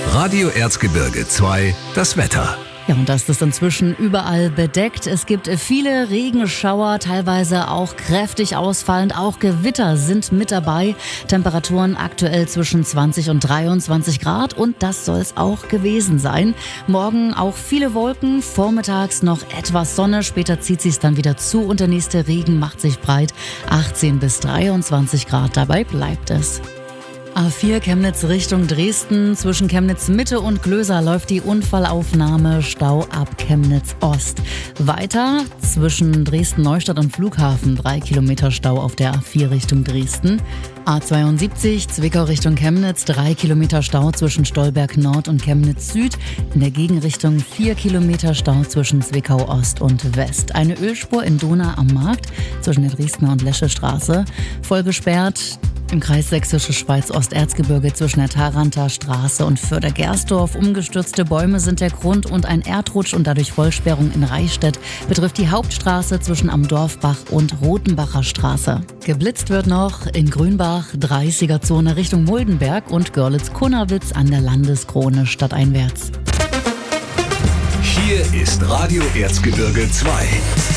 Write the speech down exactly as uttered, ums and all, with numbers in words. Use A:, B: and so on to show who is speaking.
A: Radio Erzgebirge zwei, das Wetter.
B: Ja, und das ist inzwischen überall bedeckt. Es gibt viele Regenschauer, teilweise auch kräftig ausfallend. Auch Gewitter sind mit dabei. Temperaturen aktuell zwischen zwanzig und dreiundzwanzig Grad und das soll es auch gewesen sein. Morgen auch viele Wolken, vormittags noch etwas Sonne, später zieht sich dann wieder zu und der nächste Regen macht sich breit. achtzehn bis dreiundzwanzig Grad, dabei bleibt es. A vier Chemnitz Richtung Dresden. Zwischen Chemnitz Mitte und Glöser läuft die Unfallaufnahme, Stau ab Chemnitz Ost. Weiter zwischen Dresden Neustadt und Flughafen drei Kilometer Stau auf der A vier Richtung Dresden. A zweiundsiebzig Zwickau Richtung Chemnitz, drei Kilometer Stau zwischen Stolberg Nord und Chemnitz Süd. In der Gegenrichtung vier Kilometer Stau zwischen Zwickau Ost und West. Eine Ölspur in Dohna am Markt zwischen der Dresdner und Lesche Straße voll gesperrt. Im Kreis Sächsische Schweiz Osterzgebirge zwischen der Tharanter Straße und Förder-Gersdorf. Umgestürzte Bäume sind der Grund und ein Erdrutsch und dadurch Vollsperrung in Reichstätt betrifft die Hauptstraße zwischen Am Dorfbach und Rotenbacher Straße. Geblitzt wird noch in Grünbach, dreißiger Zone Richtung Muldenberg und Görlitz-Kunnawitz an der Landeskrone stadteinwärts.
A: Hier ist Radio Erzgebirge zwei.